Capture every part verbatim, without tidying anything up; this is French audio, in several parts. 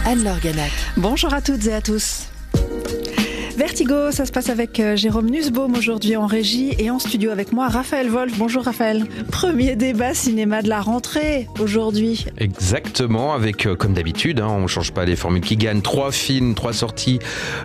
Anne-Laure Ganac. Bonjour à toutes et à tous. Vertigo, ça se passe avec Jérôme Nussbaum aujourd'hui en régie et en studio avec moi, Raphaël Wolf. Bonjour Raphaël. Premier débat cinéma de la rentrée aujourd'hui. Exactement, avec euh, comme d'habitude, hein, on ne change pas les formules qui gagnent. Trois films, trois sorties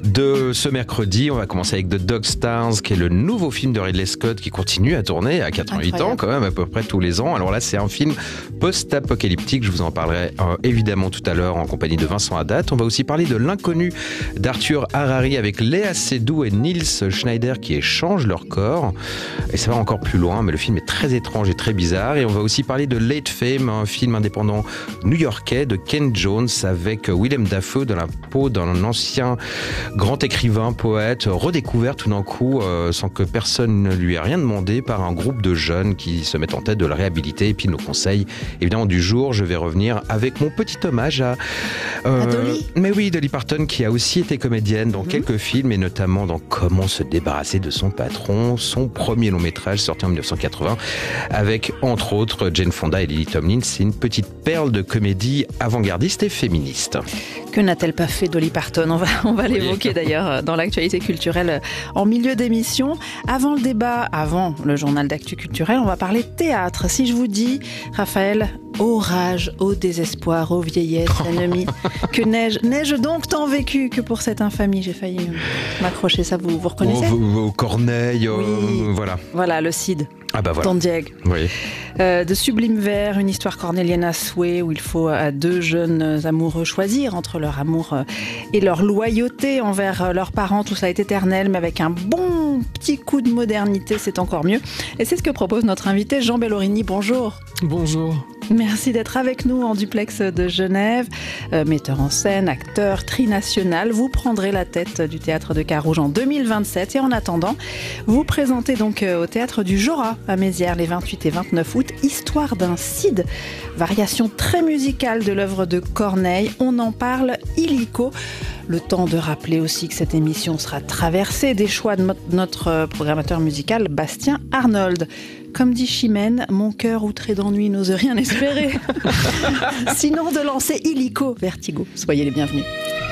de ce mercredi. On va commencer avec The Dog Stars, qui est le nouveau film de Ridley Scott qui continue à tourner à quatre-vingt-huit Incroyable. Ans quand même, à peu près tous les ans. Alors là, c'est un film post-apocalyptique. Je vous en parlerai euh, évidemment tout à l'heure en compagnie de Vincent Haddad. On va aussi parler de L'Inconnu d'Arthur Harari avec Léa Seydoux et Niels Schneider qui échangent leur corps. Et ça va encore plus loin, mais le film est très étrange et très bizarre. Et on va aussi parler de Late Fame, un film indépendant new-yorkais de Ken Jones avec Willem Dafoe dans la peau d'un ancien grand écrivain, poète, redécouvert tout d'un coup, euh, sans que personne ne lui ait rien demandé, par un groupe de jeunes qui se mettent en tête de le réhabiliter. Et puis nos conseils, évidemment, du jour, je vais revenir avec mon petit hommage à... Euh, à Dolly. Mais oui, Dolly Parton, qui a aussi été comédienne dans mmh. quelques films, et notamment dans Comment se débarrasser de son patron, son premier long métrage sorti en dix-neuf cent quatre-vingts, avec entre autres Jane Fonda et Lily Tomlin. C'est une petite perle de comédie avant-gardiste et féministe. Que n'a-t-elle pas fait Dolly Parton ? On va, on va l'évoquer oui. d'ailleurs dans l'actualité culturelle en milieu d'émission. Avant le débat, avant le journal d'actu culturel, on va parler théâtre. Si je vous dis, Raphaël, ô rage, ô désespoir, ô vieillesse ennemie, que neige, neige donc tant vécu que pour cette infamie, j'ai failli m'accrocher, ça vous, vous reconnaissez ? Au, au, au Corneille, oui. euh, voilà. Voilà, le Cid. Ah bah voilà. Don Diego. Oui. Euh, de Sublime Vers, une histoire cornélienne à souhait où il faut à deux jeunes amoureux choisir entre leur amour et leur loyauté envers leurs parents. Tout ça est éternel, mais avec un bon petit coup de modernité, c'est encore mieux. Et c'est ce que propose notre invité Jean Bellorini. Bonjour. Bonjour. Merci d'être avec nous en duplex de Genève. Euh, metteur en scène, acteur trinational, vous prendrez la tête du Théâtre de Carouge en deux mille vingt-sept. Et en attendant, vous présentez donc au Théâtre du Jorat à Mézières les vingt-huit et vingt-neuf août, Histoire d'un Cid, variation très musicale de l'œuvre de Corneille. On en parle illico. Le temps de rappeler aussi que cette émission sera traversée des choix de notre programmateur musical Bastien Arnold. Comme dit Chimène, mon cœur outré d'ennui n'ose rien espérer. Sinon, de lancer illico Vertigo. Soyez les bienvenus.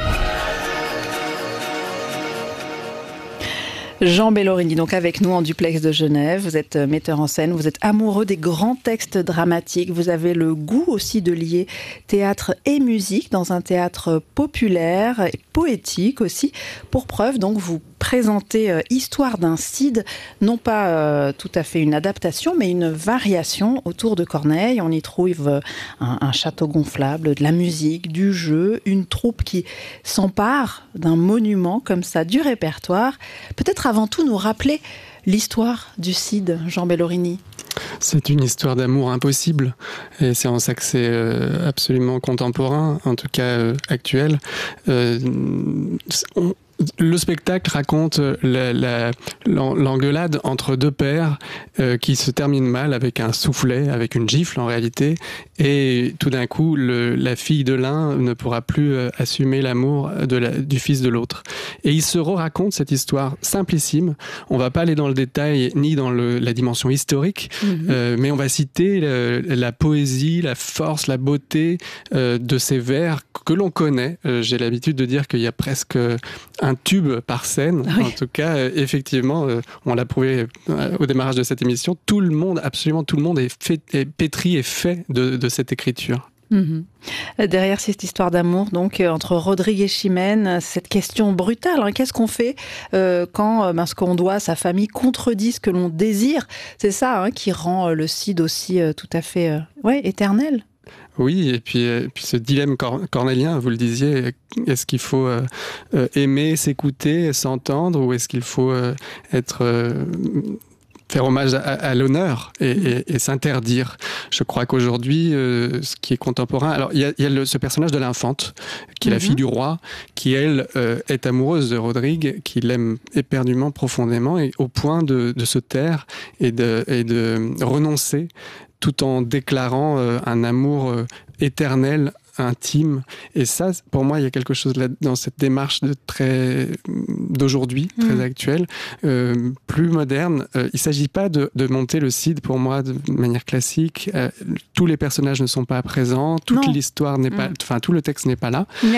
Jean Bellorini, donc avec nous en duplex de Genève. Vous êtes metteur en scène, vous êtes amoureux des grands textes dramatiques. Vous avez le goût aussi de lier théâtre et musique dans un théâtre populaire et poétique aussi. Pour preuve, donc, vous présentez euh, Histoire d'un Cid, non pas euh, tout à fait une adaptation, mais une variation autour de Corneille. On y trouve euh, un, un château gonflable, de la musique, du jeu, une troupe qui s'empare d'un monument comme ça, du répertoire. Peut-être avant tout nous rappeler l'histoire du Cid, Jean Bellorini. C'est une histoire d'amour impossible, et c'est en ça que c'est euh, absolument contemporain, en tout cas euh, actuel. Euh, on, Le spectacle raconte la, la, l'engueulade entre deux pères euh, qui se termine mal avec un soufflet, avec une gifle en réalité, et tout d'un coup, le, la fille de l'un ne pourra plus euh, assumer l'amour de la, du fils de l'autre. Et il se re-raconte cette histoire simplissime. On ne va pas aller dans le détail ni dans le, la dimension historique, mmh. euh, mais on va citer le, la poésie, la force, la beauté euh, de ces vers que l'on connaît. Euh, j'ai l'habitude de dire qu'il y a presque un tube par scène. Oui. En tout cas, euh, effectivement, euh, on l'a prouvé euh, au démarrage de cette émission, tout le monde, absolument tout le monde est, fait, est pétri et fait de, de cette écriture. Mmh. Derrière cette histoire d'amour, donc entre Rodrigue et Chimène, cette question brutale, hein, qu'est-ce qu'on fait euh, quand ben, ce qu'on doit à sa famille contredit ce que l'on désire ? C'est ça hein, qui rend le Cid aussi euh, tout à fait euh, ouais, éternel. Oui, et puis, et puis ce dilemme cor- cornélien, vous le disiez, est-ce qu'il faut euh, aimer, s'écouter, s'entendre, ou est-ce qu'il faut euh, être... Euh, faire hommage à, à l'honneur et, et, et s'interdire. Je crois qu'aujourd'hui, euh, ce qui est contemporain... Alors, il y a, il y a le, ce personnage de l'infante, qui est mm-hmm. la fille du roi, qui, elle, euh, est amoureuse de Rodrigue, qui l'aime éperdument, profondément, et au point de, de se taire et de, et de renoncer, tout en déclarant euh, un amour euh, éternel, intime. Et ça, pour moi, il y a quelque chose là, dans cette démarche de très, d'aujourd'hui, très mmh. actuelle, euh, plus moderne. Euh, il ne s'agit pas de, de monter le Cid, pour moi, de manière classique. Euh, tous les personnages ne sont pas présents, toute non. l'histoire n'est mmh. pas... Enfin, tout le texte n'est pas là.